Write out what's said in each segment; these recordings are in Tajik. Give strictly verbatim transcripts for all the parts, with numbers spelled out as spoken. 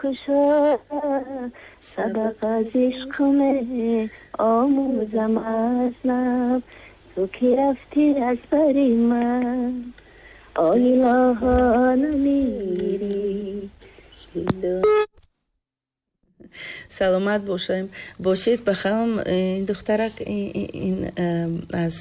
کشا سبق از عشق می آموزم از لب تو که رفتی از بری من آیلا نمیری. саломат бошем бошед бахалам. ин духтарак ин аз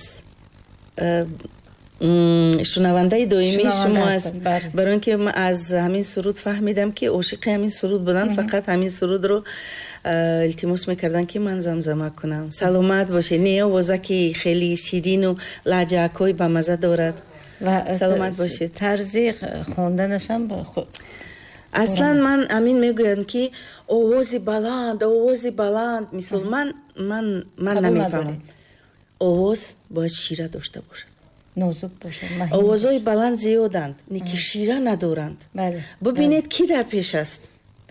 шунавандаи доимии шумо аст. барои ин ки аз ҳамин суруд фаҳмидам ки ошиқи ҳамин суруд буданд. фақат ҳамин сурудро илтимос мекардан ки ман замзама кунам. саломат бошед. не овозаки хеле ширину лаҳҷаакҳои бамаза дорад. саломат бошед. тарзи хонданашам аслан ман амин мегӯянд ки овози баланд овози баланд мисол ман ман ман намефаҳмам. овоз бояд шира дошта бошад, нозук бошад. овозҳои баланд зиёданд, не ки шира надоранд. бубинед ки дар пеш аст.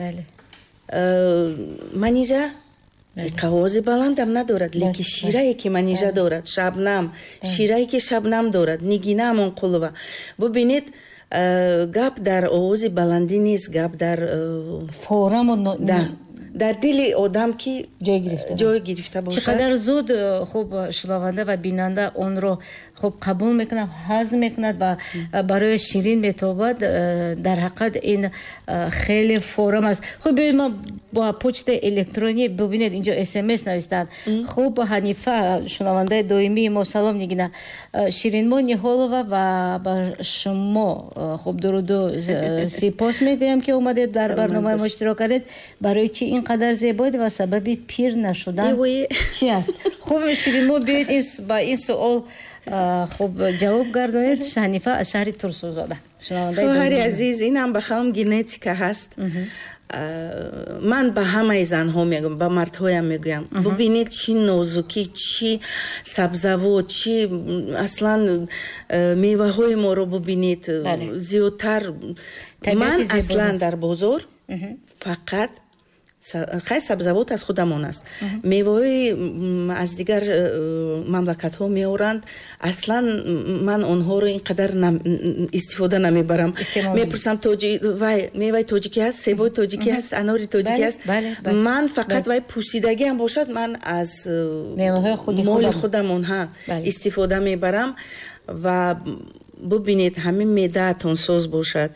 манижа овози баландам надорад, леки ширае ки манижа дорад, шабнам ширае ки шабнам дорад, нигина амонқулова. бубинед гап дар овози баландӣ нест, гап дар фораму дар дили одам ки ҷой гирифта бошад. чӣ қадар зуд хуб шунаванда ва бинанда онро хуб қабул мекунад, ҳазм мекунад ва барои ширин метобад. дар ҳақиқат ин хеле форам аст. хуб бибинед ма ба почта электронӣ бубинед инҷо смс навистанд. хуб ҳанифа шунавандаи доимии мо салом нигина ширинмо ниҳолова ва ба шумо хуб дуруду сипос мегӯям ки омадед дар барномаи мо иштирок кардед. барои чӣ ин қадар зебоед ва сабаби пир нашудан чӣ аст? хуб ширинмо биёед ба ин суол хуб ҷавоб гардонед. Шанифа аз шаҳри Турсузода. хоҳари азиз, инам ба халм генетика ҳаст. ман ба ҳамаи занҳо мегӯям, ба мардҳоям мегӯям, бубинед чӣ нозукӣ, чӣ сабзавот, чӣ аслан меваҳои моро бубинед зиёдтар. ман аслан дар бозор фақат хай сабзавот аз худамон аст. меваҳои аз дигар мамлакатҳо меоранд. аслан ман онҳоро ин қадар истифода намебарам. мепурсам вай меваи тоҷикӣ аст, себои тоҷикӣ аст, анори тоҷикӣ аст. ман фақат вай пӯсидагиам бошад, ман аз моли худамон ҳа истифода мебарам. ва бубинед ҳамин меъдаатон соз бошад.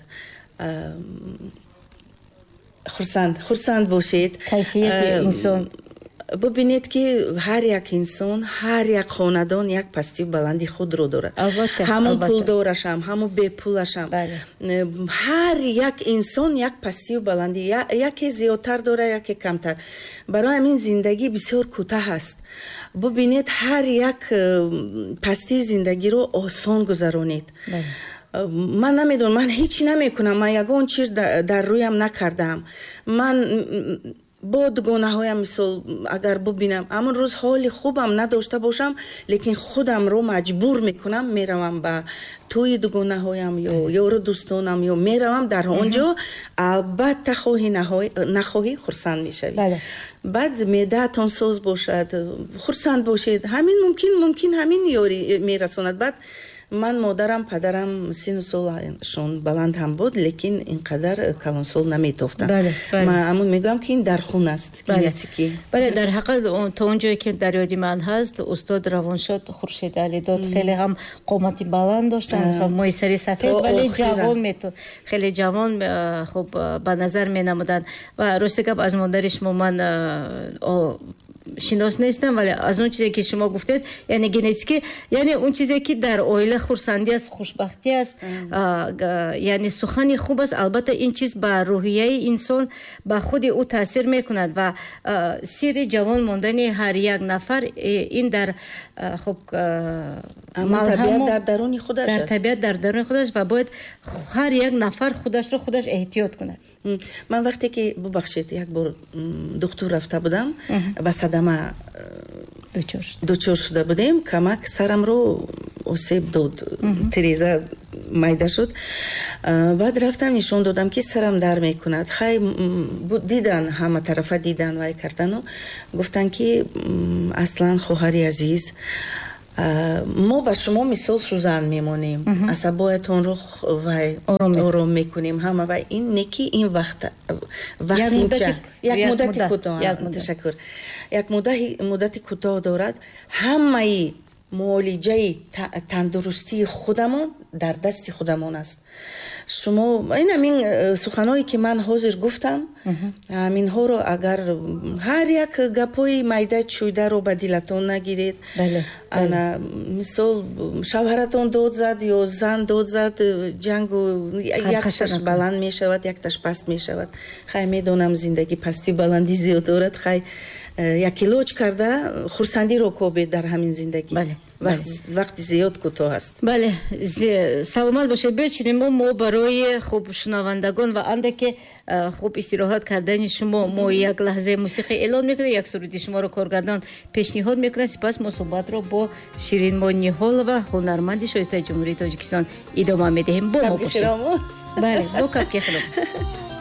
хурсанд хурсанд бошед. кайфияти инсон бубинед ки ҳар як инсон, ҳар як хонадон як пастию баланди худро дорад. ҳамон пулдорашам, ҳамон бепулашам, ҳар як инсон як пастию баланди, яке зиёдтар дорад, яке камтар. барои ҳамин зиндагӣ бисёр кӯтаҳ аст. бубинед ҳар як пастии зиндагиро осон гузаронед. ман намедонам, ман ҳеч намекунам, ман ягон чиз дар рӯям накардам. ман бо дугонаҳоям мисол агар бубинам амон рӯз ҳоли хубам надошта бошам, лекин худамро маҷбур мекунам, меравам ба тӯи дугонаҳоям ё ёру дӯстонам, ё меравам дар он ҷо. албатта хоҳӣ нахоҳӣ хурсанд мешавӣ. баъд меъдаатон соз бошад, хурсанд бошед. ҳамин мумкин мумкин ҳамин ёрӣ мерасонад. баъд ман модарам падарам сину солашон баланд ҳам буд, лекин ин қадар калонсол наметофтанд. ман амун мегӯям ки ин дар хун аст, генетикӣ. бале дар ҳақиқат то он ҷое ки дар ёди ман ҳаст, устод равоншод Хуршед Алидод хеле ҳам қомати баланд доштанд, мои сари сафед, вале ҷавон мету хеле ҷавон хуб ба назар менамуданд. ва рости гап аз модари шумо ман шинос нестам, вале аз он чизе ки шумо гуфтед, яъне генетикӣ, яъне он чизе ки дар оила хурсандӣ аст, хушбахтӣ аст, яъне сухани хуб аст. албатта ин чиз ба рӯҳияи инсон, ба худи ӯ таъсир мекунад ва сирри ҷавон мондани ҳар як нафар ин дар хуб табиат дар даруни худаш дар табиат дар даруни худаш ва бояд ҳар як нафар худашро худаш эҳтиёт кунад. ман вақте ки бубахшед як бор духтур рафта будам, ба садама дучор шуда будем, камак сарамро осеб дод, тиреза майда шуд. баъд рафтам нишон додам ки сарам дар мекунад. хай дидан, ҳама тарафа дидан вай кардану гуфтанд ки аслан хоҳари азиз, мо ба шумо мисол сӯзан мемонем, асабоятонро вай ором мекунем ҳама вай ин неки ин вақт вақтинча як муддати кӯтоҳ ташаккур як муддати кӯтоҳ дорад. ҳамаи муолиҷаи тандурустии худамон дар дасти худамон аст. шумо ин ҳамин суханҳое ки ман ҳозир гуфтам, ҳаминҳоро агар ҳар як гапҳои майда чӯйдаро ба дилатон нагиред. ана мисол шавҳаратон дод зад ё зан дод зад, ҷангу якташ баланд мешавад, якташ паст мешавад. хай медонам зиндагӣ пастӣ баландӣ зиёд дорад. хай як илоҷ карда хурсандиро кобед дар ҳамин зиндагӣ. вақти зиёд кӯтоҳ аст. бале, саломат бошед. бечунем мо барои хуб шунавандагон ва андаке хуб истироҳат кардани шумо мо як лаҳзаи мусиқӣ эълон мекунем, як суруди шуморо коргардон пешниҳод мекунад. сипас мо суҳбатро бо Ширинмо Ниҳолова, ҳунарманди шоистаи ҷумҳурии Тоҷикистон идома медиҳем. бо мо бошед. бале, бо капки хиром.